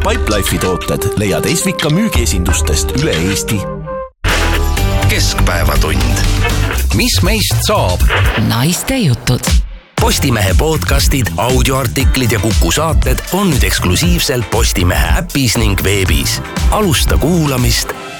Pipelife'i tooted leiad Esvika müügiesindustest üle Eesti. Keskpäevatund. Mis meist saab? Naiste jutud. Postimehe podcastid, audioartiklid ja Kuku saated on nüüd eksklusiivselt Postimehe äpis ning veebis. Alusta kuulamist